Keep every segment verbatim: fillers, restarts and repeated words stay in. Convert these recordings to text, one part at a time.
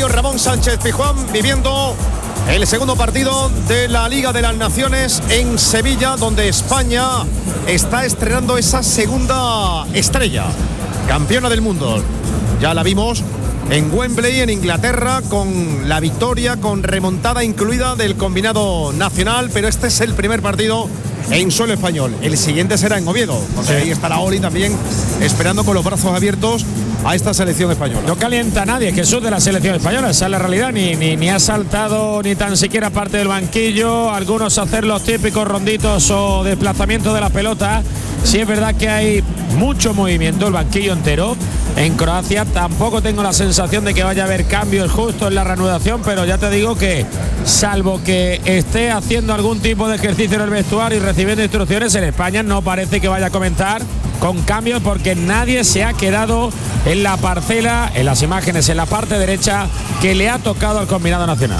Estadio Ramón Sánchez Pizjuán, viviendo el segundo partido de la Liga de las Naciones en Sevilla, donde España está estrenando esa segunda estrella, campeona del mundo. Ya la vimos en Wembley, en Inglaterra, con la victoria, con remontada incluida del combinado nacional, pero este es el primer partido en suelo español. El siguiente será en Oviedo, porque sí. Ahí estará Oli también esperando con los brazos abiertos a esta selección española. No calienta a nadie, Jesús, de la selección española, esa es la realidad, ni, ni, ni ha saltado ni tan siquiera parte del banquillo, algunos hacer los típicos ronditos o desplazamientos de la pelota. Sí es verdad que hay mucho movimiento, el banquillo entero. En Croacia tampoco tengo la sensación de que vaya a haber cambios justo en la reanudación, pero ya te digo que salvo que esté haciendo algún tipo de ejercicio en el vestuario y recibiendo instrucciones, en España no parece que vaya a comentar con cambios, porque nadie se ha quedado en la parcela, en las imágenes, en la parte derecha que le ha tocado al combinado nacional.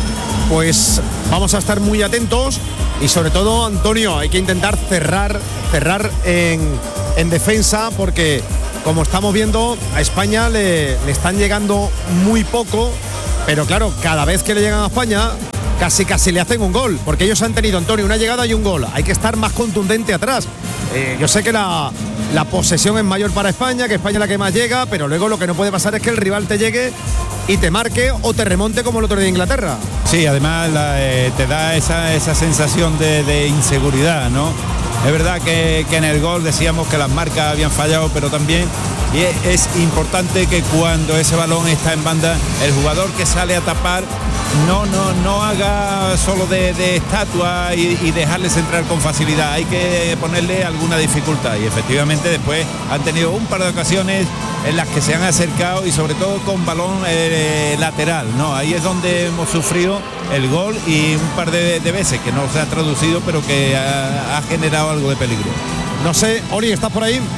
Pues vamos a estar muy atentos y sobre todo, Antonio, hay que intentar cerrar, cerrar en, en defensa, porque como estamos viendo, a España le, le están llegando muy poco, pero claro, cada vez que le llegan a España casi casi le hacen un gol, porque ellos han tenido, Antonio, una llegada y un gol. Hay que estar más contundente atrás. Eh, yo sé que la, la posesión es mayor para España, que España es la que más llega, pero luego lo que no puede pasar es que el rival te llegue y te marque o te remonte como el otro día de Inglaterra. Sí, además la, eh, te da esa, esa sensación de, de inseguridad, ¿no? Es verdad que, que en el gol decíamos que las marcas habían fallado, pero también y es, es importante que cuando ese balón está en banda, el jugador que sale a tapar no, no, no haga solo de, de estatua y, y dejarles entrar con facilidad. Hay que ponerle alguna dificultad, y efectivamente después han tenido un par de ocasiones en las que se han acercado, y sobre todo con balón eh, lateral, ¿no? Ahí es donde hemos sufrido el gol, y un par de, de veces que no se ha traducido, pero que ha, ha generado algo de peligro. No sé, Oli, ¿estás por ahí?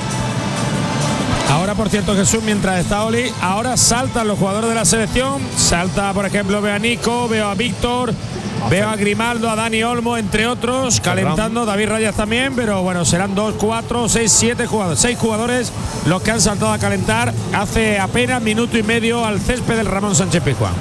Ahora, por cierto, Jesús, mientras está Oli, ahora saltan los jugadores de la selección. Salta, por ejemplo, veo a Nico, veo a Víctor, veo a Grimaldo, a Dani Olmo, entre otros, calentando. David Rayas también, pero bueno, serán dos, cuatro, seis, siete jugadores. Seis jugadores los que han saltado a calentar hace apenas minuto y medio al césped del Ramón Sánchez Pizjuán.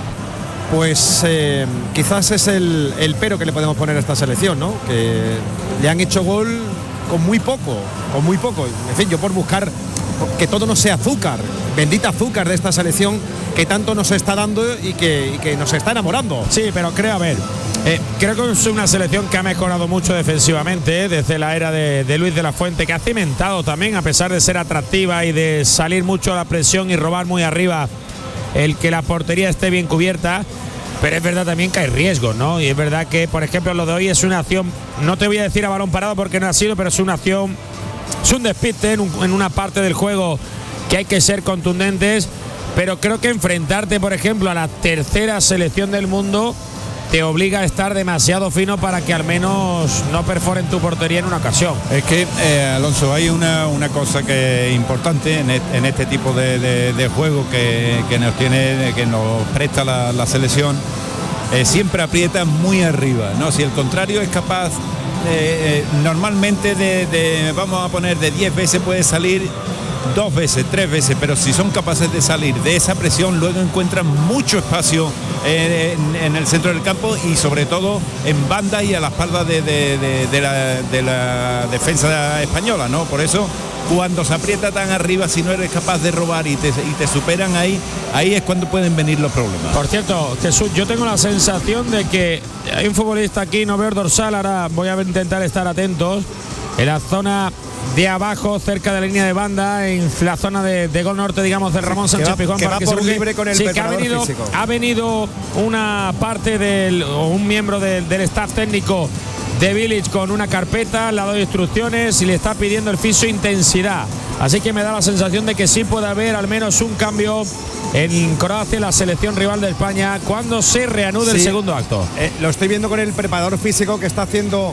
Pues eh, quizás es el, el pero que le podemos poner a esta selección, ¿no? Que le han hecho gol con muy poco, con muy poco. En fin, yo por buscar que todo no sea azúcar, bendita azúcar de esta selección que tanto nos está dando y que, y que nos está enamorando. Sí, pero creo, a ver, eh, creo que es una selección que ha mejorado mucho defensivamente, eh, desde la era de, de Luis de la Fuente, que ha cimentado también, a pesar de ser atractiva y de salir mucho a la presión y robar muy arriba, el que la portería esté bien cubierta. Pero es verdad también que hay riesgos, ¿no? Y es verdad que, por ejemplo, lo de hoy es una acción, no te voy a decir a balón parado porque no ha sido, pero es una acción, es un despiste en, un, en una parte del juego que hay que ser contundentes. Pero creo que enfrentarte, por ejemplo, a la tercera selección del mundo te obliga a estar demasiado fino para que al menos no perforen tu portería en una ocasión. Es que, eh, Alonso, hay una, una cosa que es importante en, et, en este tipo de, de, de juego que, que nos tiene, que nos presta la, la selección. Eh, siempre aprieta muy arriba, ¿no? Si el contrario es capaz, eh, eh, normalmente de, de, vamos a poner, de diez veces puede salir dos veces, tres veces, pero si son capaces de salir de esa presión, luego encuentran mucho espacio eh, en, en el centro del campo, y sobre todo en banda y a la espalda de, de, de, de, la, de la defensa española, ¿no? Por eso, cuando se aprieta tan arriba, si no eres capaz de robar y te, y te superan ahí, ahí es cuando pueden venir los problemas. Por cierto, Jesús, yo tengo la sensación de que hay un futbolista aquí, no veo el dorsal, ahora voy a intentar estar atentos, en la zona de abajo, cerca de la línea de banda, en la zona de, de gol norte, digamos, del Ramón Sánchez Pizjuán, que va, que va por libre con el sí, que ha venido, físico. ha venido una parte del, o un miembro del, del staff técnico de Bilic con una carpeta, le ha dado instrucciones y le está pidiendo el fisio intensidad. Así que me da la sensación de que sí puede haber al menos un cambio en Croacia, la selección rival de España, cuando se reanude sí, el segundo acto. Eh, lo estoy viendo con el preparador físico, que está haciendo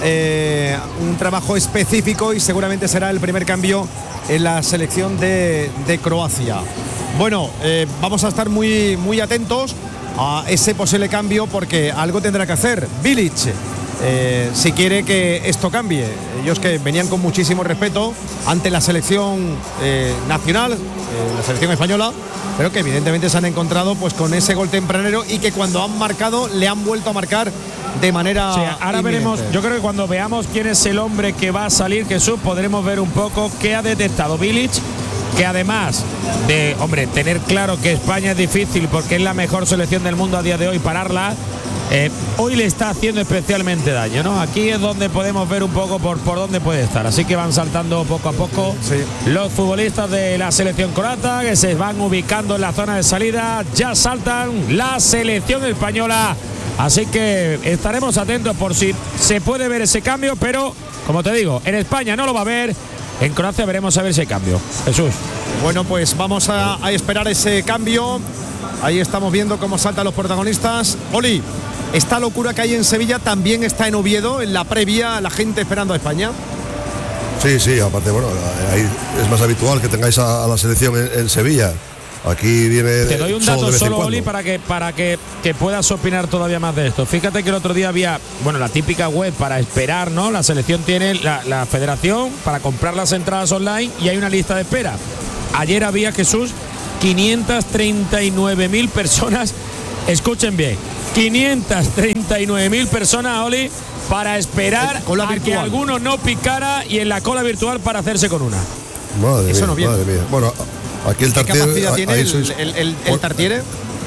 Eh, un trabajo específico, y seguramente será el primer cambio en la selección de, de Croacia. Bueno, eh, vamos a estar muy, muy atentos a ese posible cambio, porque algo tendrá que hacer Bilic eh, si quiere que esto cambie. ellos que venían con muchísimo respeto ante la selección eh, nacional, eh, la selección española, pero que evidentemente se han encontrado pues con ese gol tempranero y que cuando han marcado le han vuelto a marcar de manera sí, ahora inminente. veremos, yo creo que cuando veamos quién es el hombre que va a salir, Jesús, podremos ver un poco qué ha detectado Bilic, que además de, hombre, tener claro que España es difícil porque es la mejor selección del mundo a día de hoy, pararla, eh, hoy le está haciendo especialmente daño, ¿no? Aquí es donde podemos ver un poco por, por dónde puede estar, así que van saltando poco a poco sí. los futbolistas de la selección croata, que se van ubicando en la zona de salida, ya saltan la selección española. Así que estaremos atentos por si se puede ver ese cambio, pero como te digo, en España no lo va a ver, en Croacia veremos a ver ese cambio. Jesús. Bueno, pues vamos a, a esperar ese cambio. Ahí estamos viendo cómo saltan los protagonistas. Oli, esta locura que hay en Sevilla también está en Oviedo, en la previa, la gente esperando a España. Sí, sí, aparte, bueno, ahí es más habitual que tengáis a, a la selección en, en Sevilla. Aquí viene. Te doy un dato solo, Oli, para que para que, que puedas opinar todavía más de esto. Fíjate que el otro día había, bueno, la típica web para esperar, ¿no? La selección tiene la, la federación para comprar las entradas online y hay una lista de espera. Ayer había, Jesús, quinientas treinta y nueve mil personas. Escuchen bien, quinientas treinta y nueve mil personas, Oli, para esperar a que alguno no picara y en la cola virtual para hacerse con una. Madre Eso mía, no viene. madre mía. Bueno, aquí el Tartiere. ¿Qué capacidad tiene el, sois, el, el, el Tartiere?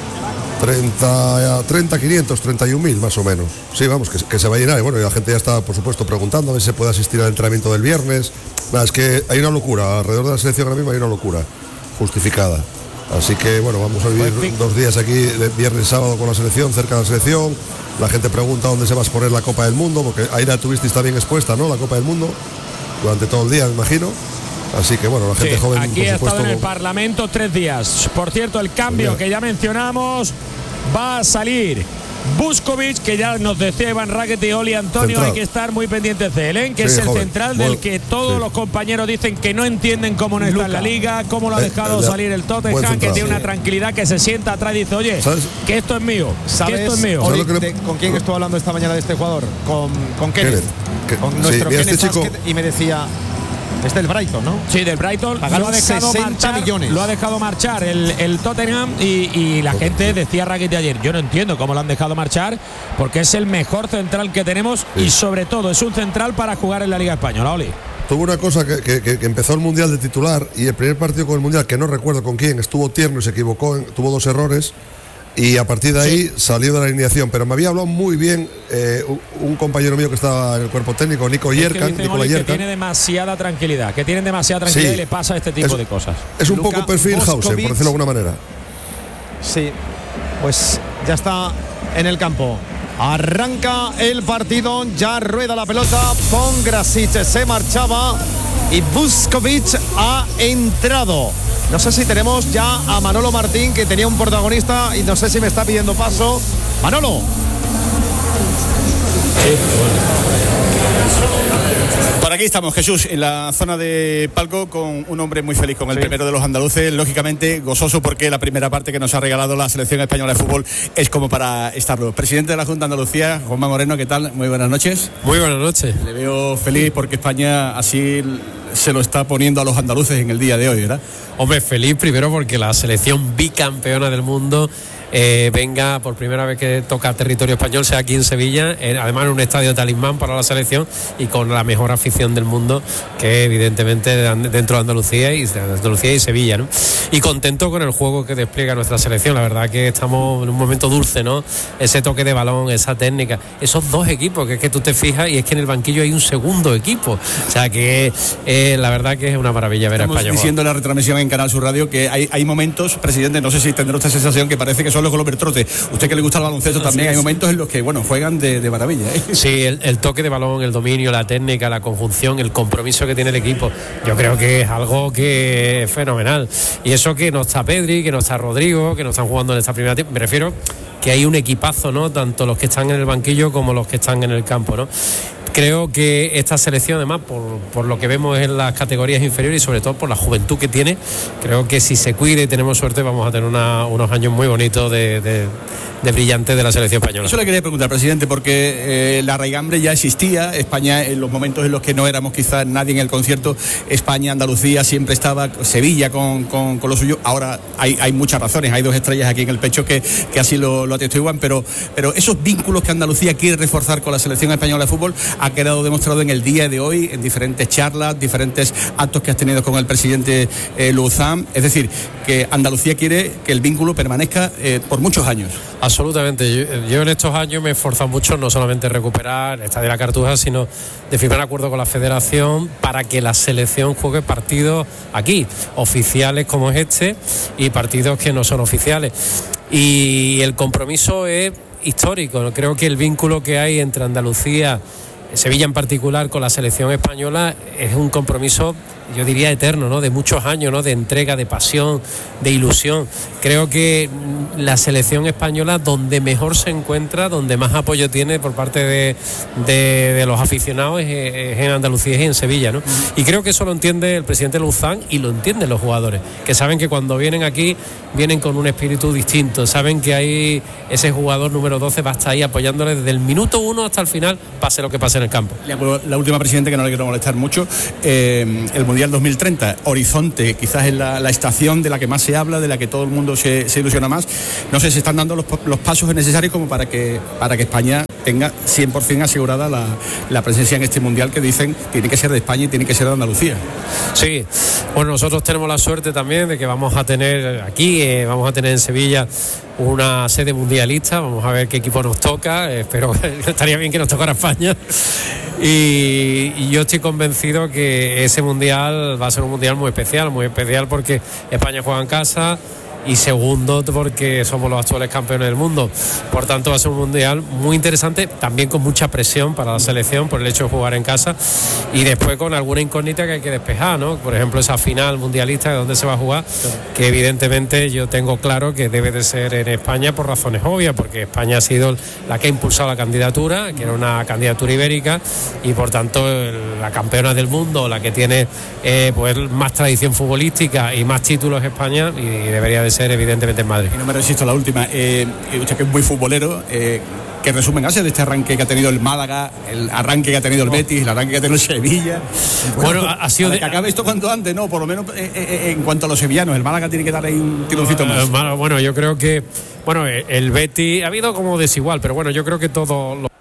treinta, quinientos, treinta y un mil más o menos. Sí, vamos, que, que se va a llenar. Y bueno, y la gente ya está, por supuesto, preguntando a ver si se puede asistir al entrenamiento del viernes. Nada, es que hay una locura. Alrededor de la selección ahora mismo hay una locura justificada. Así que, bueno, vamos a vivir pues, dos días aquí, de viernes y sábado con la selección, cerca de la selección. La gente pregunta dónde se va a exponer la Copa del Mundo, porque ahí la tuvisteis también expuesta, ¿no? La Copa del Mundo, durante todo el día, me imagino. Así que bueno, la gente sí, joven. Aquí ha estado en el Parlamento tres días. Por cierto, el cambio Bien. que ya mencionamos va a salir Vuskovic, que ya nos decía Iván Rakitic y Oli Antonio, central. Hay que estar muy pendientes de él, ¿eh? que sí, es el joven. central del que todos sí. los compañeros dicen que no entienden cómo no está Luca. en la liga, cómo lo ha dejado eh, eh, salir el Tottenham, que tiene una tranquilidad, que se sienta atrás y dice, oye, ¿sabes? que esto es mío, ¿Sabes? que esto es mío. Oli, de, ¿Con quién estuvo hablando esta mañana de este jugador? Con, con Kenneth, Kenneth. Con nuestro sí, Kenneth este Basket, y me decía... Es del Brighton, ¿no? Sí, del Brighton. Lo ha dejado marchar, millones. Lo ha dejado marchar el, el Tottenham y, y la gente decía Rakitic ayer. Yo no entiendo cómo lo han dejado marchar porque es el mejor central que tenemos sí. y sobre todo es un central para jugar en la Liga Española, Oli. Tuvo una cosa que, que, que empezó el Mundial de titular y el primer partido con el Mundial, que no recuerdo con quién, estuvo tierno y se equivocó, tuvo dos errores. Y a partir de ahí sí. salió de la alineación, pero me había hablado muy bien eh, un, un compañero mío que estaba en el cuerpo técnico, Nico Yerkan. Que, que tiene demasiada tranquilidad, que tienen demasiada tranquilidad sí. y le pasa este tipo es, de cosas. Es un Luka poco perfil Hauser, por decirlo de alguna manera. Sí, pues ya está en el campo. Arranca el partido, ya rueda la pelota, Pongrasic se marchaba y Vuskovic ha entrado. No sé si tenemos ya a Manolo Martín, que tenía un protagonista, y no sé si me está pidiendo paso. Manolo. Por aquí estamos, Jesús, en la zona de palco con un hombre muy feliz, con el sí. primero de los andaluces, lógicamente gozoso porque la primera parte que nos ha regalado la selección española de fútbol es como para estarlo. Presidente de la Junta de Andalucía, Juanma Moreno, ¿qué tal? Muy buenas noches. Muy buenas noches. Le veo feliz porque España así se lo está poniendo a los andaluces en el día de hoy, ¿verdad? Hombre, feliz primero porque la selección bicampeona del mundo eh, venga por primera vez que toca territorio español, sea aquí en Sevilla, eh, además en un estadio talismán para la selección y con la mejor afición del mundo, que evidentemente dentro de Andalucía y, de Andalucía y Sevilla, ¿no? Y contento con el juego que despliega nuestra selección. La verdad que estamos en un momento dulce, ¿no? Ese toque de balón, esa técnica, esos dos equipos, que es que tú te fijas y es que en el banquillo hay un segundo equipo, o sea que eh, la verdad que es una maravilla ver Estamos a España. Diciendo en la retransmisión en Canal Sur Radio que hay, hay momentos, presidente, no sé si tendrá usted sensación que parece que son los Glover Trotter. Usted que le gusta el baloncesto no, también, sí, hay momentos en los que, bueno, juegan de, de maravilla, ¿eh? Sí, el, el toque de balón, el dominio, la técnica, la conjunción, el compromiso que tiene el equipo, yo creo que es algo que es fenomenal. Y eso que no está Pedri, que no está Rodrigo, que no están jugando en esta primera tiempo, me refiero que hay un equipazo, ¿no? Tanto los que están en el banquillo como los que están en el campo, ¿no? Creo que esta selección, además, por, por lo que vemos en las categorías inferiores y sobre todo por la juventud que tiene, creo que si se cuide y tenemos suerte vamos a tener una, unos años muy bonitos de, de, de brillante de la selección española. Eso le quería preguntar, presidente, porque eh, la raigambre ya existía. España, en los momentos en los que no éramos quizás nadie en el concierto, España, Andalucía, siempre estaba, Sevilla con, con, con lo suyo. Ahora hay, hay muchas razones, hay dos estrellas aquí en el pecho que, que así lo, lo atestiguan, pero, pero esos vínculos que Andalucía quiere reforzar con la selección española de fútbol ha quedado demostrado en el día de hoy, en diferentes charlas, diferentes actos que has tenido con el presidente eh, Luzán. Es decir, que Andalucía quiere que el vínculo permanezca eh, por muchos años. Absolutamente. Yo, yo en estos años me he esforzado mucho no solamente recuperar el Estadio de la Cartuja, sino de firmar acuerdo con la Federación para que la selección juegue partidos aquí, oficiales como es este, y partidos que no son oficiales. Y el compromiso es histórico. Creo que el vínculo que hay entre Andalucía, Sevilla en particular, con la selección española es un compromiso, yo diría eterno, ¿no? De muchos años, ¿no? De entrega, de pasión, de ilusión. Creo que la selección española donde mejor se encuentra, donde más apoyo tiene por parte de, de, de los aficionados es, es en Andalucía y en Sevilla, ¿no? Y creo que eso lo entiende el presidente Luzán y lo entienden los jugadores, que saben que cuando vienen aquí vienen con un espíritu distinto, saben que hay ese jugador número doce va a estar ahí apoyándole desde el minuto uno hasta el final, pase lo que pase en el campo. La última, presidente, que no le quiero molestar mucho, eh, el Mundial dos mil treinta, Horizonte, quizás es la, la estación de la que más se habla, de la que todo el mundo se, se ilusiona más. No sé si están dando los, los pasos necesarios como para que, para que España tenga cien por ciento asegurada la, la presencia en este Mundial, que dicen tiene que ser de España y tiene que ser de Andalucía. Sí, bueno, nosotros tenemos la suerte también de que vamos a tener aquí, eh, vamos a tener en Sevilla una sede mundialista. Vamos a ver qué equipo nos toca. Eh, espero que estaría bien que nos tocara España. Y, y yo estoy convencido que ese mundial va a ser un mundial muy especial, muy especial porque España juega en casa, y segundo porque somos los actuales campeones del mundo. Por tanto va a ser un mundial muy interesante, también con mucha presión para la selección por el hecho de jugar en casa, y después con alguna incógnita que hay que despejar, ¿no? Por ejemplo, esa final mundialista de dónde se va a jugar, que evidentemente yo tengo claro que debe de ser en España por razones obvias, porque España ha sido la que ha impulsado la candidatura, que era una candidatura ibérica, y por tanto la campeona del mundo, la que tiene eh, pues más tradición futbolística y más títulos España, y debería de ser evidentemente en Madrid. Y no me resisto a la última, eh, usted que es muy futbolero, eh, ¿qué resumen hace de este arranque que ha tenido el Málaga, el arranque que ha tenido el Betis, el arranque que ha tenido el Sevilla? Bueno, bueno ha sido de... que acabe esto cuanto antes, ¿no? Por lo menos eh, eh, en cuanto a los sevillanos, el Málaga tiene que dar ahí un tironcito más. Uh, bueno, yo creo que, bueno, el Betis ha habido como desigual, pero bueno, yo creo que todo lo...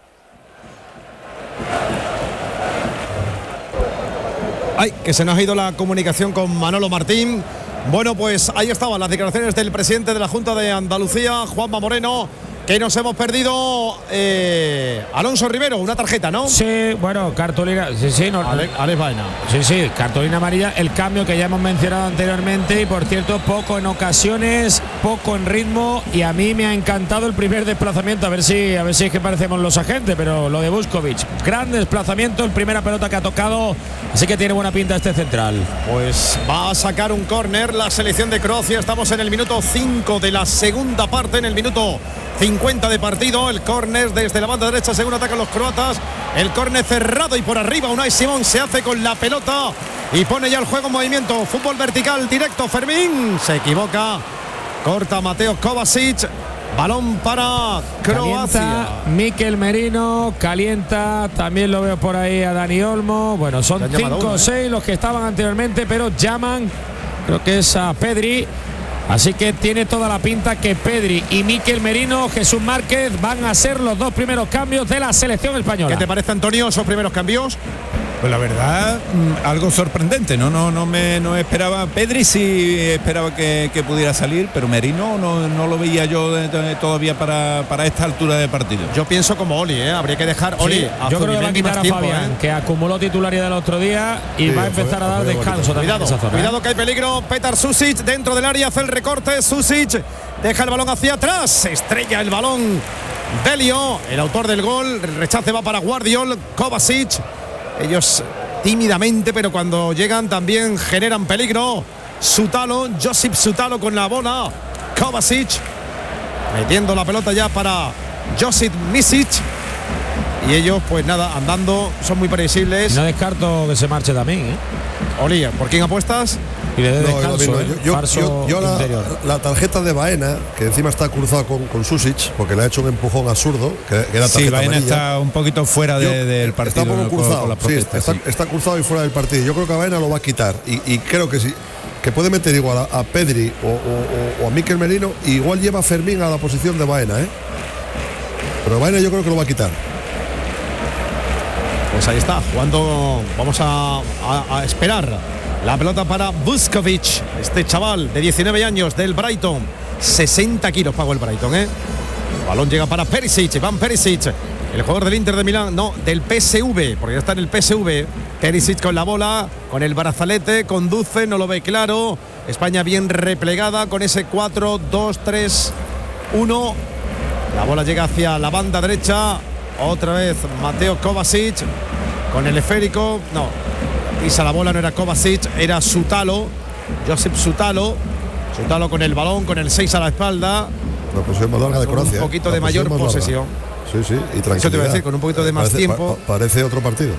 Ay, que se nos ha ido la comunicación con Manolo Martín. Bueno, pues ahí estaban las declaraciones del presidente de la Junta de Andalucía, Juanma Moreno, que nos hemos perdido. eh, Alonso Rivero, una tarjeta, ¿no? Sí, bueno, cartulina, sí, sí, no, Alex, Alex Baena. Sí, sí, cartulina amarilla, el cambio que ya hemos mencionado anteriormente, y por cierto, poco en ocasiones, poco en ritmo, y a mí me ha encantado el primer desplazamiento, a ver si, a ver si es que parecemos los agentes, pero lo de Vuskovic, gran desplazamiento, el primera pelota que ha tocado, así que tiene buena pinta este central. Pues va a sacar un córner la selección de Croacia. Estamos en el minuto cinco de la segunda parte, en el minuto cincuenta de partido. El córner desde la banda derecha, según atacan los croatas. El córner cerrado y por arriba Unai Simón se hace con la pelota y pone ya el juego en movimiento. Fútbol vertical directo. Fermín se equivoca, corta Mateo Kovacic. Balón para Croacia. Calienta Mikel Merino, calienta, también lo veo por ahí a Dani Olmo. Bueno, son cinco o seis ¿eh? los que estaban anteriormente, pero llaman, creo que es a Pedri. Así que tiene toda la pinta que Pedri y Mikel Merino, Jesús Márquez, van a ser los dos primeros cambios de la selección española. ¿Qué te parece, Antonio, esos primeros cambios? Pues la verdad, algo sorprendente, no no no me no esperaba. Pedri sí esperaba que, que pudiera salir, pero Merino no, no lo veía yo de, de, todavía para, para esta altura de partido. Yo pienso como Oli, ¿eh? Habría que dejar Oli. Sí, yo creo que va a quitar a tiempo, Fabián, ¿eh? que acumuló titularidad el otro día y sí, va a empezar fue, a dar descanso también. Cuidado, en esa zona, cuidado ¿eh? que hay peligro. Petar Susic dentro del área, hace el recorte. Susic deja el balón hacia atrás, se estrella el balón. Delio, el autor del gol, el rechace va para Guardiol, Kovacic. Ellos tímidamente, pero cuando llegan también generan peligro. Sutalo, Josip Sutalo con la bola. Kovacic metiendo la pelota ya para Josip Misic. Y ellos, pues nada, andando, son muy previsibles. No descarto que se marche también, ¿eh? Olía, ¿por quién apuestas? y le dé No, descanso. no, ¿eh? yo, yo, Falso yo, yo la, interior. la tarjeta de Baena, que encima está cruzado con, con Susic, porque le ha hecho un empujón absurdo, que, que era tarjeta Sí, Baena amarilla. está un poquito fuera de, Yo- del partido. Está un poco ¿no? cruzado, con las sí, protestas, está, sí. está cruzado y fuera del partido. Yo creo que a Baena lo va a quitar. Y, y creo que sí, que puede meter igual a, a Pedri o, o- o a Mikel Merino, y igual lleva a Fermín a la posición de Baena, ¿eh? Pero Baena yo creo que lo va a quitar. Pues ahí está, jugando, vamos a, a- a esperar la pelota para Vuskovic, este chaval de diecinueve años del Brighton, sesenta kilos pagó el Brighton, ¿eh? El balón llega para Perisic, Iván Perisic, el jugador del Inter de Milán, no, del P S V, porque ya está en el P S V. Perisic con la bola, con el brazalete, conduce, no lo ve claro. España bien replegada con ese cuatro dos tres uno. La bola llega hacia la banda derecha. Otra vez Mateo Kovacic con el esférico. No, pisa la bola, no era Kovacic, era Sutalo, Josip Sutalo. Sutalo con el balón, con el seis a la espalda. La posesión más larga de Con Croacia. un poquito ¿eh? de La mayor más larga. posesión. Sí, sí, y tranquilidad. Eso te iba a decir, con un poquito de más Parece- tiempo. pa- parece otro partido.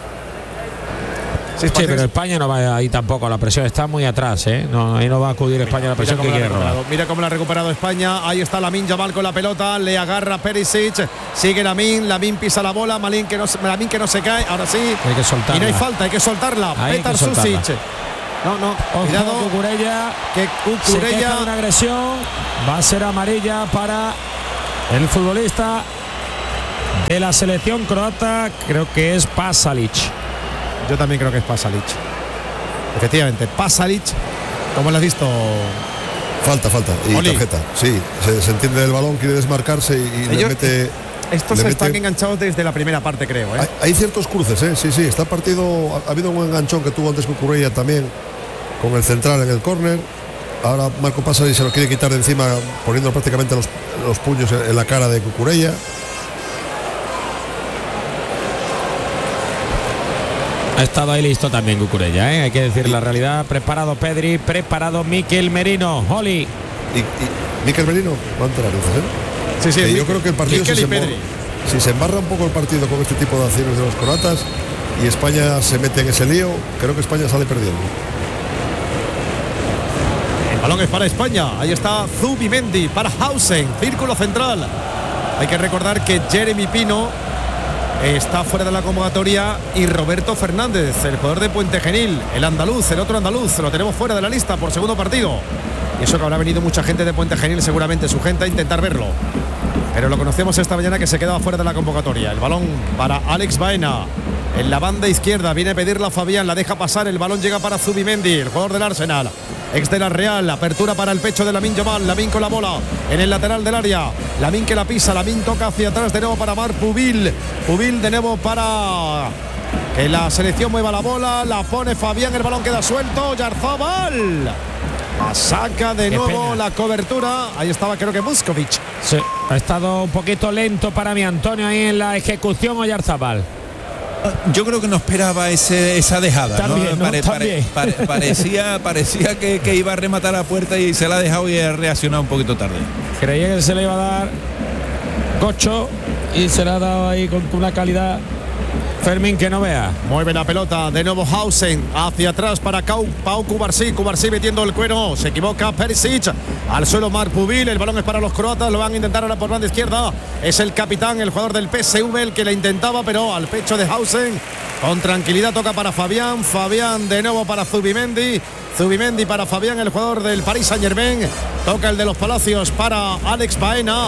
Sí, Sí, pero España no va ahí tampoco, la presión está muy atrás, ¿eh? No, ahí no va a acudir España a la presión que cómo la ha quiere robar. recuperado, mira cómo la ha recuperado España. Ahí está Lamine Yamal con la pelota. Le agarra Perisic. Sigue Lamine. Lamine pisa la bola. Lamine que no, se- Lamine que no se cae. Ahora sí. Hay que soltarla. Y no hay falta, hay que soltarla. Ahí hay que Petar soltarla. Susic. No, no. Ojo, Cuidado. Cucurella, Que se queja Cucurella. de una agresión, va a ser amarilla para el futbolista de la selección croata, creo que es Pasalic. Yo también creo que es Pasalic. Efectivamente, Pasalic. ¿Cómo lo has visto? Falta, falta. Y Oli. tarjeta. Sí, se, se entiende el balón, quiere desmarcarse y, y le Ellos- mete. Estos le están mete- enganchados desde la primera parte, creo. ¿eh? Hay, hay ciertos cruces, ¿eh? Sí, sí, está el partido. Ha, ha habido un enganchón que tuvo antes Cucurella también con el central en el córner. Ahora Marco Pasalic se lo quiere quitar de encima, poniendo prácticamente los, los puños en, en la cara de Cucurella. Ha estado ahí listo también Cucurella, ¿eh? Hay que decir la realidad. Preparado Pedri, preparado Mikel Merino. Oli. Y, y Mikel Merino va a entrar, ¿eh? Sí, sí. Que Mi- yo creo que el partido, Mikel si y se, Pedri. embar- si se embarra un poco el partido con este tipo de acciones de los croatas y España se mete en ese lío, creo que España sale perdiendo. El balón es para España. Ahí está Zubimendi para Hausen, círculo central. Hay que recordar que Jeremy Pino está fuera de la convocatoria y Roberto Fernández, el jugador de Puente Genil, el andaluz, el otro andaluz, lo tenemos fuera de la lista por segundo partido. Y eso que habrá venido mucha gente de Puente Genil, seguramente su gente, a intentar verlo. Pero lo conocemos esta mañana que se quedaba fuera de la convocatoria. El balón para Alex Baena. En la banda izquierda viene a pedirla Fabián, la deja pasar, el balón llega para Zubimendi, el jugador del Arsenal, ex de la Real, apertura para el pecho de Lamine Yamal, Lamine con la bola en el lateral del área, Lamine que la pisa, Lamine toca hacia atrás de nuevo para Mar Pubil, Pubil de nuevo para que la selección mueva la bola, la pone Fabián, el balón queda suelto, Yarzabal la saca de Qué nuevo pena. la cobertura, ahí estaba creo que Vuskovic. Sí, ha estado un poquito lento para mi Antonio ahí en la ejecución Oyarzabal. Yo creo que no esperaba ese, esa dejada. También, ¿no? Pare- pare- También. pare- parecía parecía que, que iba a rematar la puerta y se la ha dejado y ha reaccionado un poquito tarde. Creía que se le iba a dar Gocho y se le ha dado ahí con una calidad Fermín que no vea. Mueve la pelota, de nuevo Hausen, hacia atrás para Cau, Pau Cubarsí, Cubarsí metiendo el cuero, se equivoca Perisic, al suelo Mar Pubil, el balón es para los croatas, lo van a intentar ahora por banda izquierda, es el capitán, el jugador del P S V el que le intentaba, pero al pecho de Hausen, con tranquilidad toca para Fabián, Fabián de nuevo para Zubimendi, Zubimendi para Fabián, el jugador del Paris Saint Germain, toca el de los Palacios para Alex Baena,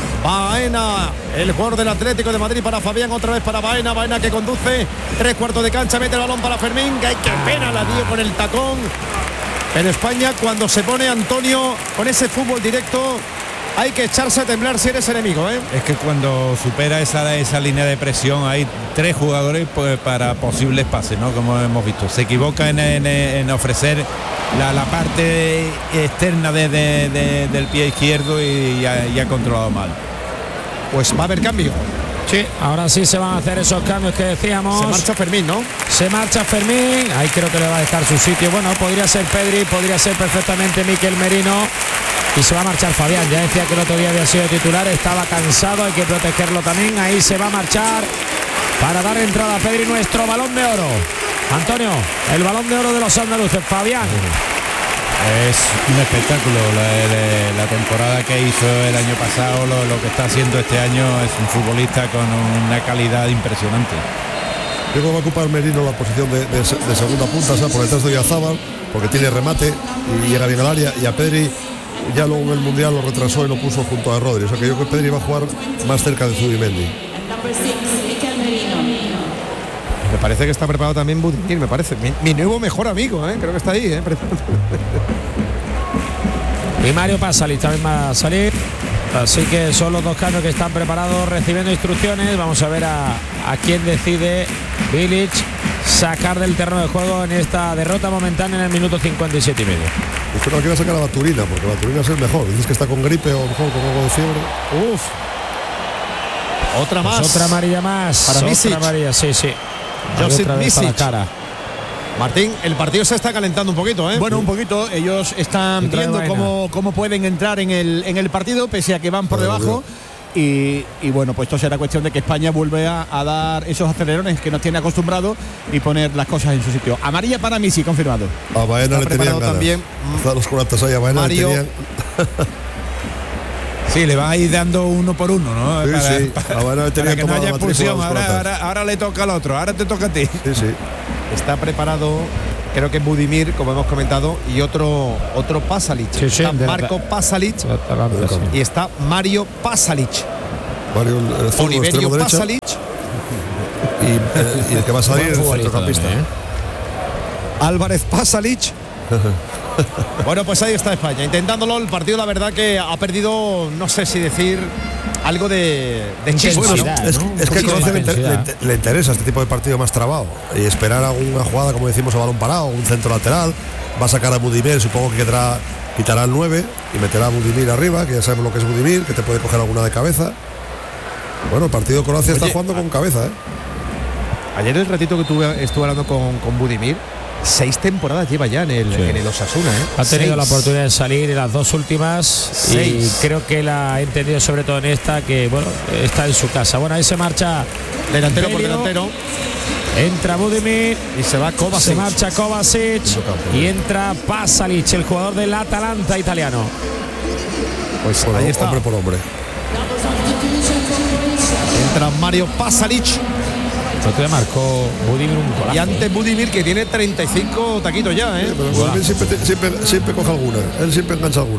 Baena, el jugador del Atlético de Madrid para Fabián, otra vez para Baena, Baena que conduce, tres cuartos de cancha, mete el balón para Fermín, que hay que pena la dio con el tacón. Pero España cuando se pone Antonio con ese fútbol directo hay que echarse a temblar si eres enemigo, ¿eh? Es que cuando supera esa, esa línea de presión hay tres jugadores pues, para posibles pases, ¿no? Como hemos visto. Se equivoca en, en- en ofrecer la, la parte externa de- de- de- del pie izquierdo y ha, y ha controlado mal. Pues va a haber cambio. Sí, ahora sí se van a hacer esos cambios que decíamos. Se marcha Fermín, ¿no? Se marcha Fermín, ahí creo que le va a dejar su sitio. Bueno, podría ser Pedri, podría ser perfectamente Mikel Merino. Y se va a marchar Fabián, ya decía que el otro día había sido titular, estaba cansado, hay que protegerlo también. Ahí se va a marchar para dar entrada a Pedri, nuestro balón de oro. Antonio, el balón de oro de los andaluces, Fabián. Es un espectáculo. La, la temporada que hizo el año pasado, lo, lo que está haciendo este año, es un futbolista con una calidad impresionante. Luego va a ocupar Merino la posición de, de, de segunda punta, o sea, por detrás de Oyarzábal, porque tiene remate y llega bien al área, y a Pedri ya luego en el Mundial lo retrasó y lo puso junto a Rodri. O sea que yo creo que Pedri va a jugar más cerca de Zubimendi. Me parece que está preparado también Budimir, me parece. Mi, mi nuevo mejor amigo, ¿eh? Creo que está ahí, ¿eh? Y Mario Pasalic también va a salir. Así que son los dos cambios que están preparados, recibiendo instrucciones. Vamos a ver a, a quién decide Bilic sacar del terreno de juego en esta derrota momentánea en el minuto cincuenta y siete y medio. Usted no quiere sacar a Baturina, porque Baturina es el mejor. Dices que está con gripe o mejor con algo de fiebre. Uf. Otra más. Pues otra amarilla más. Para otra Misic. amarilla, sí, sí. Josip Otra vez a la Misic. cara. Martín, el partido se está calentando un poquito, ¿eh? Bueno, un poquito. Ellos están Entra de viendo vaina. cómo, cómo pueden entrar en el, en el partido, pese a que van por Pero debajo. Y, y bueno, pues esto será cuestión de que España vuelva a, a dar esos acelerones que nos tiene acostumbrados y poner las cosas en su sitio. Amarilla para Misi, confirmado. A Baena Está le tenían preparado ganas. también, Hasta los cuarenta ahí a Baena le Mario. tenían. Sí, le va a ir dando uno por uno, ¿no? Sí, para, sí. para- A Baena le para tenían que no tomado haya la matrícula expulsión. a los Ahora, croatas. ahora, ahora le toca al otro, ahora te toca a ti. Sí, sí. está preparado, creo que Budimir, como hemos comentado, y otro otro Pasalic. Sí, sí, está de la- Marco Pasalic Atalanta, sí. y está Mario Pasalic. Mario, el zurdo, Oliverio extremo derecha. Pasalic. Y, eh, y el que va a salir es el Futbolista centrocampista. también, ¿eh? Álvarez Pasalic. Bueno, pues ahí está España, intentándolo. El partido, la verdad, que ha perdido, no sé si decir, algo de, de chispa, ¿no? Intensidad, Es, ¿no? es que a Sí, Croacia le, inter- intensidad. le inter- le interesa este tipo de partido más trabado y esperar alguna jugada, como decimos, a balón parado, un centro lateral. Va a sacar a Budimir, supongo que quedará, quitará el nueve y meterá a Budimir arriba, que ya sabemos lo que es Budimir, que te puede coger alguna de cabeza. Bueno, el partido de Croacia está jugando con cabeza, ¿eh? Ayer el ratito que tuve, estuve hablando con, con Budimir, seis temporadas lleva ya en el, Sí. en el Osasuna, ¿eh? Ha tenido Seis. la oportunidad de salir en las dos últimas Seis. y creo que la ha entendido sobre todo en esta, que bueno, está en su casa. Bueno, ahí se marcha Delantero por Belio, delantero. entra Budimir, Y se va Kovacic. se marcha Kovacic y entra Pasalic, el jugador del Atalanta italiano. Pues Bueno, ahí está. hombre por hombre. Entra Mario Pasalic. El otro día marcó Budimir un golazo. Y antes Budimir, que tiene treinta y cinco taquitos ya, ¿eh? Pero Budimir siempre, te- siempre, siempre coge alguna, él siempre engancha alguna.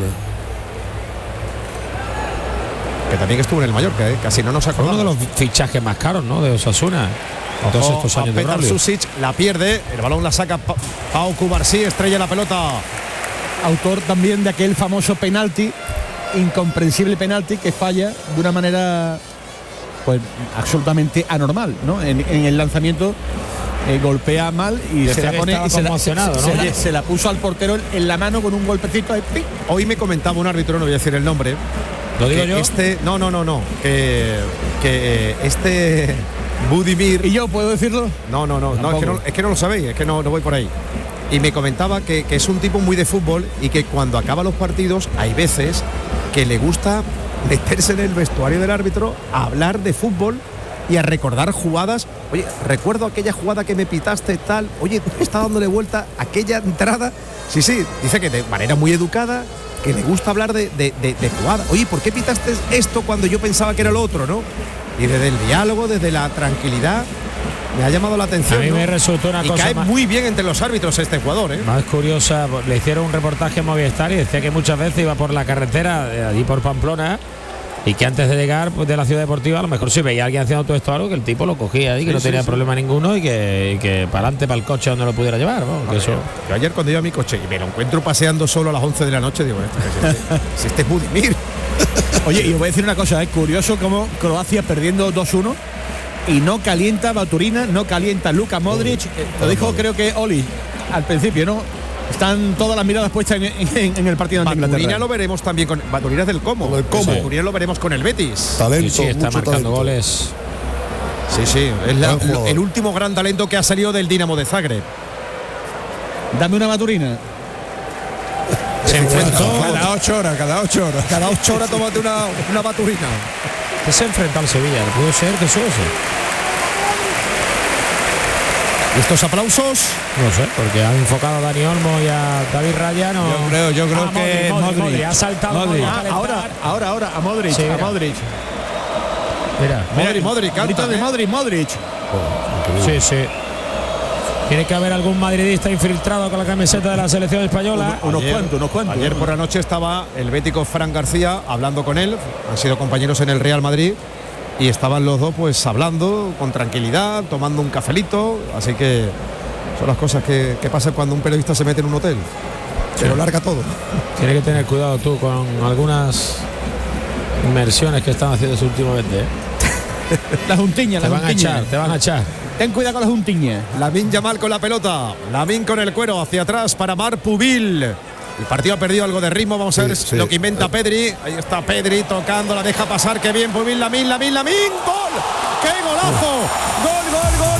Que también estuvo en el Mallorca, ¿eh? Casi no nos Fue uno acordamos. de los fichajes más caros, ¿no? De Osasuna. En todos Ojo estos a años de Petar Braulio. Susic, la pierde, el balón la saca Pa- Pau Cubarsí, estrella la pelota. Autor también de aquel famoso penalti, incomprensible penalti que falla de una manera pues absolutamente anormal, ¿no? En, en el lanzamiento eh, golpea mal y Decía se la que pone estaba y se la, conmocionado, se- ¿no? se- se la puso al portero en la mano con un golpecito ahí, ¡ping! Hoy me comentaba un árbitro, no voy a decir el nombre. ¿Lo digo que yo? Este, no, no, no, no. Que, que este Budimir. ¿Y yo puedo decirlo? No, no, no, no, es que no, es que no lo sabéis, es que no, no voy por ahí. Y me comentaba que, que es un tipo muy de fútbol y que cuando acaba los partidos hay veces que le gusta meterse en el vestuario del árbitro a hablar de fútbol y a recordar jugadas. Oye, recuerdo aquella jugada que me pitaste tal. Oye, está dándole vuelta a aquella entrada. Sí, sí, dice que de manera muy educada, que le gusta hablar de, de, de, de jugadas. Oye, ¿por qué pitaste esto cuando yo pensaba que era lo otro, no? Y desde el diálogo, desde la tranquilidad, me ha llamado la atención. A mí ¿no? me resultó una y cosa cae más, muy bien entre los árbitros este jugador, ¿eh? más curiosa. Le hicieron un reportaje en Movistar y decía que muchas veces iba por la carretera de allí por Pamplona y que antes de llegar pues, de la ciudad deportiva a lo mejor si veía a alguien haciendo todo esto algo, que el tipo lo cogía ahí, que Sí, no sí, tenía sí. problema ninguno y que, y que para adelante, para el coche donde lo pudiera llevar. ¿no? Que eso, Yo ayer cuando iba a mi coche y me lo encuentro paseando solo a las once de la noche, digo, "Este- este- si este es Budimir". Oye, y os voy a decir una cosa, es curioso cómo Croacia perdiendo dos uno y no calienta Baturina, no calienta Luka Modric, eh, lo dijo creo que Oli al principio, ¿no? Están todas las miradas puestas en, en- en el partido ante Baturina Inglaterra. lo veremos también con Baturina es del Como. Con el Como. Baturina lo veremos con el Betis. Talento, sí, sí, está mucho marcando talento. goles. Sí, sí, es la- Gran jugador. el último gran talento que ha salido del Dinamo de Zagreb. Dame una Baturina. Se enfrentó, Cada ocho horas, cada ocho horas. Cada ocho horas tómate una, una Baturina. que se enfrentó al Sevilla. ¿Pudo ser que eso? Estos aplausos, no sé, porque han enfocado a Dani Olmo y a David Rayano. Yo creo, yo creo ah, que Modric, Modric, Modric. Modric, ha saltado Modric. Modric a Ah, calentar. ahora, ahora, ahora, a Modric, Sí, a mira. Modric. Mira, Modric, Modric, Grito canta, de ¿eh? Modric, Modric. sí, sí. Tiene que haber algún madridista infiltrado con la camiseta de la selección española. Unos Ayer- cuantos, unos cuantos. Ayer por la noche estaba el bético Fran García hablando con él, han sido compañeros en el Real Madrid y estaban los dos pues hablando con tranquilidad, tomando un cafelito, así que son las cosas que, que pasan cuando un periodista se mete en un hotel. Se lo larga todo. Tienes que tener cuidado tú con algunas inmersiones que están haciendo últimamente. ¿eh? La juntiña, Te la van a juntiña. echar, te van a echar. Ten cuidado con la juntiña. Lamine Yamal con la pelota, Lamine con el cuero hacia atrás para Marc Pubil. El partido ha perdido algo de ritmo, vamos a Sí, ver sí. lo que inventa Pedri. Ahí está Pedri tocando, la deja pasar, qué bien Pubil, Lamine, Lamine, Lamine, gol, qué golazo, gol, gol, gol.